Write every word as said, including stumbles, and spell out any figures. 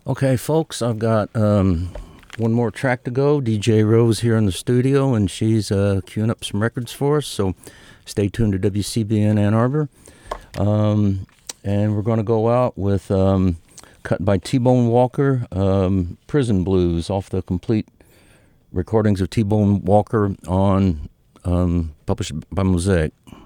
Okay, folks, I've got um, one more track to go. D J Rose here in the studio, and she's uh, queuing up some records for us, so stay tuned to W C B N Ann Arbor. Um, and we're going to go out with um, cut by T-Bone Walker, um, Prison Blues, off the complete recordings of T-Bone Walker on um, published by Mosaic.